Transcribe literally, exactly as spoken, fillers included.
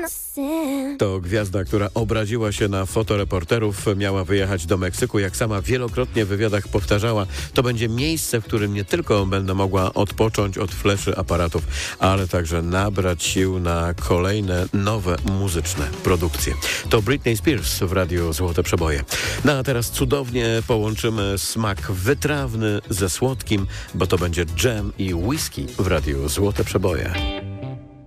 To gwiazda, która obraziła się na fotoreporterów, miała wyjechać do Meksyku. Jak sama wielokrotnie w wywiadach powtarzała, to będzie miejsce, w którym nie tylko będę mogła odpocząć od fleszy aparatów, ale także nabrać sił na kolejne, nowe muzyczne produkcje. To Britney Spears w Radiu Złote Przeboje. No a teraz cudownie połączymy smak wytrawny ze słodkim, bo to będzie dżem i whisky w Radiu Złote Przeboje.